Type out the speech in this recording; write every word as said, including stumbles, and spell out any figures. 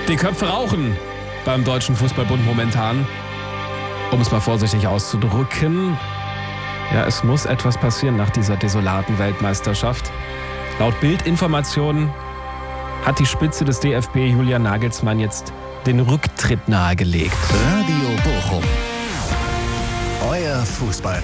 Die Köpfe rauchen beim Deutschen Fußballbund momentan, um es mal vorsichtig auszudrücken. Ja, es muss etwas passieren nach dieser desolaten Weltmeisterschaft. Laut Bild-Informationen hat die Spitze des D F B, Julian Nagelsmann, jetzt den Rücktritt nahegelegt. Radio Bochum. Euer Fußball